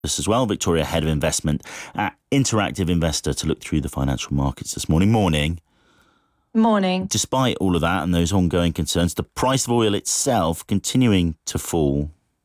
us as well. Victoria, Head of Investment at Interactive Investor, to look through the financial markets this morning. Morning. Despite all of that and those ongoing concerns, the price of oil itself continuing to fall.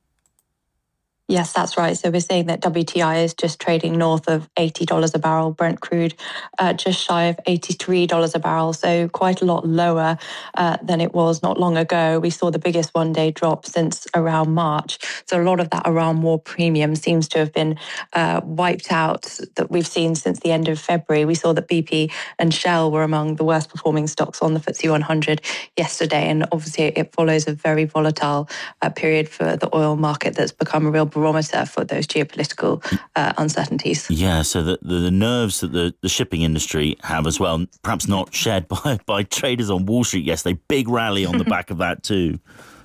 Yes, that's right. So we're seeing that WTI is just trading north of $80 a barrel, Brent crude just shy of $83 a barrel, so quite a lot lower than it was not long ago. We saw the biggest one-day drop since around March. So a lot of that Iran war premium seems to have been wiped out that we've seen since the end of February. We saw that BP and Shell were among the worst performing stocks on the FTSE 100 yesterday, and obviously it follows a very volatile period for the oil market that's become a real barometer for those geopolitical uncertainties. Yeah, so the nerves that the shipping industry have as well, perhaps not shared by traders on Wall Street yesterday. Big rally on the back of that too.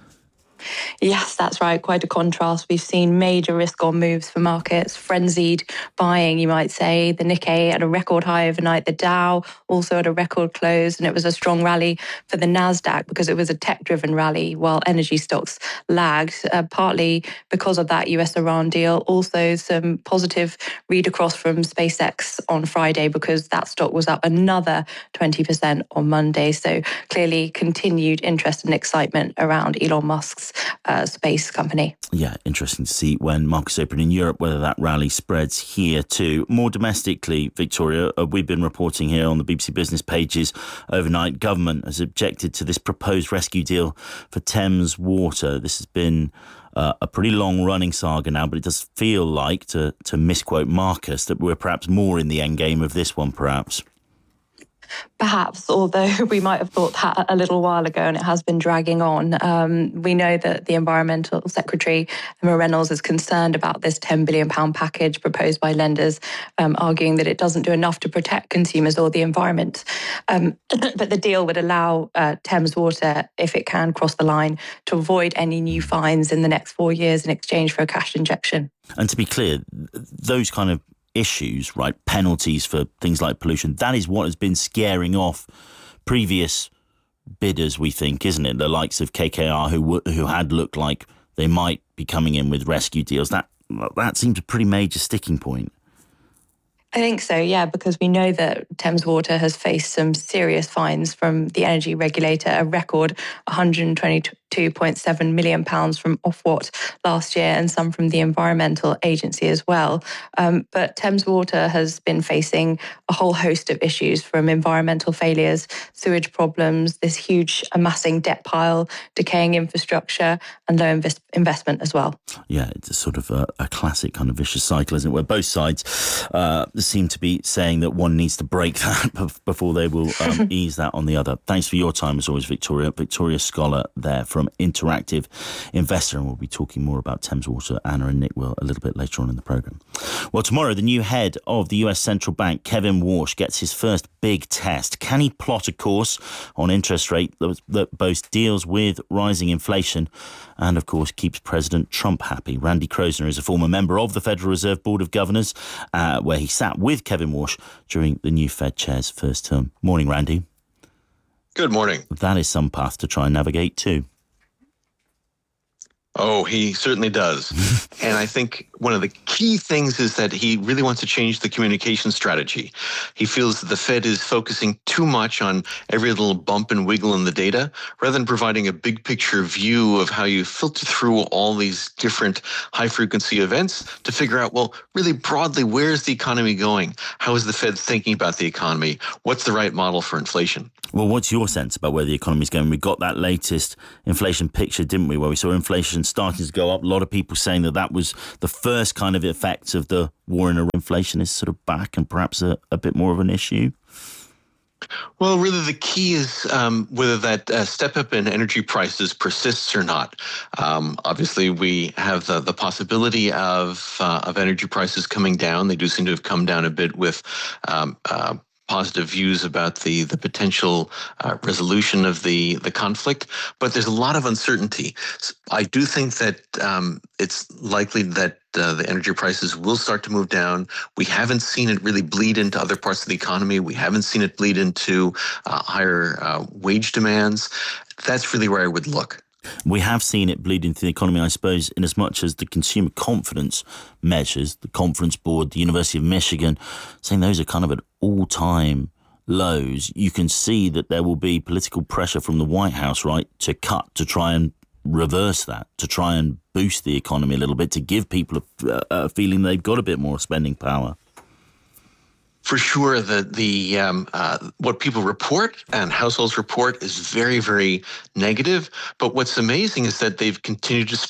Yes, that's right. Quite a contrast. We've seen major risk-on moves for markets, frenzied buying, you might say. The Nikkei at a record high overnight, the Dow also at a record close, and it was a strong rally for the Nasdaq because it was a tech-driven rally while energy stocks lagged, partly because of that US-Iran deal. Also some positive read across from SpaceX on Friday because that stock was up another 20% on Monday. So clearly continued interest and excitement around Elon Musk's space company. Yeah, interesting to see when markets open in Europe, whether that rally spreads here too. More domestically, Victoria, we've been reporting here on the BBC Business pages overnight. Government has objected to this proposed rescue deal for Thames Water. This has been a pretty long-running saga now, but it does feel like, to misquote Marcus, that we're perhaps more in the end game of this one, perhaps. Perhaps, although we might have thought that a little while ago and it has been dragging on. We know that the Environmental Secretary, Emma Reynolds, is concerned about this £10 billion package proposed by lenders, arguing that it doesn't do enough to protect consumers or the environment. But the deal would allow Thames Water, if it can cross the line, to avoid any new fines in the next 4 years in exchange for a cash injection. And to be clear, those kind of issues, right, penalties for things like pollution, that is what has been scaring off previous bidders, we think, isn't it? The likes of KKR, who had looked like they might be coming in with rescue deals. That seems a pretty major sticking point. I think so, yeah, because we know that Thames Water has faced some serious fines from the energy regulator, a record £122.7 million from Ofwat last year and some from the Environmental Agency as well. But Thames Water has been facing a whole host of issues, from environmental failures, sewage problems, this huge amassing debt pile, decaying infrastructure and low investment as well. Yeah, it's a sort of a classic kind of vicious cycle, isn't it, where both sides seem to be saying that one needs to break that before they will ease that on the other. Thanks for your time as always, Victoria. Victoria Scholar there from Interactive Investor, and we'll be talking more about Thames Water, Anna and Nick will, a little bit later on in the programme. Well, tomorrow the new head of the US Central Bank, Kevin Warsh, gets his first big test. Can he plot a course on interest rate that both deals with rising inflation and, of course, keeps President Trump happy? Randy Krosner is a former member of the Federal Reserve Board of Governors, where he sat with Kevin Warsh during the new Fed chair's first term. Morning, Randy. Good morning. That is some path to try and navigate too. Oh, he certainly does. And I think one of the key things is that he really wants to change the communication strategy. He feels that the Fed is focusing too much on every little bump and wiggle in the data, rather than providing a big picture view of how you filter through all these different high frequency events to figure out, well, really broadly, where is the economy going? How is the Fed thinking about the economy? What's the right model for inflation? Well, what's your sense about where the economy is going? We got that latest inflation picture, didn't we, where we saw inflation starting to go up. A lot of people saying that was the first kind of effects of the war in Iran. Inflation is sort of back and perhaps a bit more of an issue. Well, really, the key is whether that step up in energy prices persists or not. Obviously, we have the possibility of energy prices coming down. They do seem to have come down a bit with positive views about the potential resolution of the conflict, but there's a lot of uncertainty. I do think that it's likely that the energy prices will start to move down. We haven't seen it really bleed into other parts of the economy. We haven't seen it bleed into higher wage demands. That's really where I would look. We have seen it bleed into the economy, I suppose, in as much as the consumer confidence measures, the Conference Board, the University of Michigan, saying those are kind of at all-time lows. You can see that there will be political pressure from the White House, right, to cut, to try and reverse that, to try and boost the economy a little bit, to give people a feeling they've got a bit more spending power. For sure, what people report and households report is very, very negative. But what's amazing is that they've continued to spend